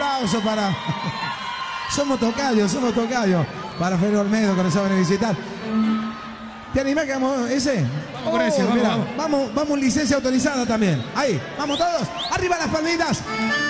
aplauso para... Somos tocayos para Fede Olmedo que nos saben visitar. ¿Te animás que hagamos ese? Vamos con ese, vamos, licencia autorizada también. Ahí, vamos todos. Arriba las palmitas.